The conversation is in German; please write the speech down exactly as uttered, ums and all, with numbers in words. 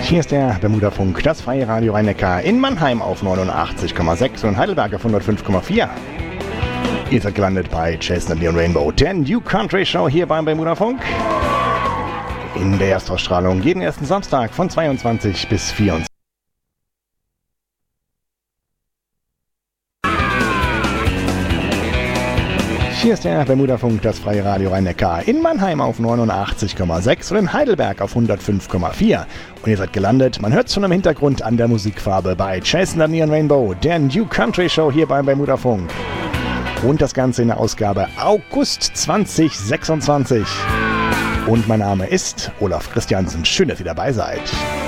Hier ist der Bermuda-Funk, das freie Radio Rhein-Neckar in Mannheim auf neunundachtzig Komma sechs und Heidelberg auf hundertfünf Komma vier. Ihr seid gelandet bei Chasing the Neon Rainbow, der New Country Show hier beim Bermuda-Funk. In der Erstausstrahlung jeden ersten Samstag von zweiundzwanzig bis vierundzwanzig. Hier ist der Bermuda-Funk, das freie Radio Rhein-Neckar in Mannheim auf neunundachtzig Komma sechs und in Heidelberg auf hundertfünf Komma vier. Und ihr seid gelandet, man hört es schon im Hintergrund an der Musikfarbe, bei Chasing the Neon Rainbow, der New Country Show hier beim Bermuda-Funk. Und das Ganze in der Ausgabe August zwanzig sechsundzwanzig. Und mein Name ist Olaf Christiansen. Schön, dass ihr dabei seid.